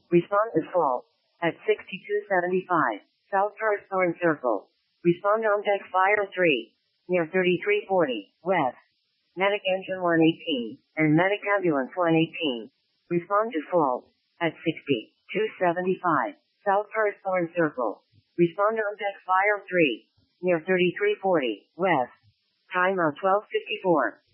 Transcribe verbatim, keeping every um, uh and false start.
Respond to fault at sixty-two seventy-five South First Thorn Circle. Respond on deck Fire three near thirty-three forty West. Medic Engine one eighteen and Medic Ambulance one eighteen. Respond to fault at sixty-two seventy-five South First Thorn Circle. Respond on deck Fire three near thirty-three forty West. Time out twelve fifty-four.